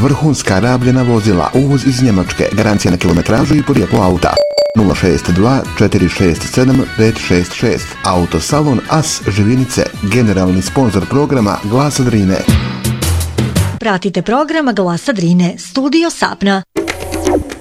vrhunska rabljena vozila, uvoz iz Njemačke, garancija na kilometražu i porijeklo auta. 062 467 566. Autosalon As Živinice, generalni sponzor programa Glasa Drine. Pratite program Glasa Drine, Studio Sapna.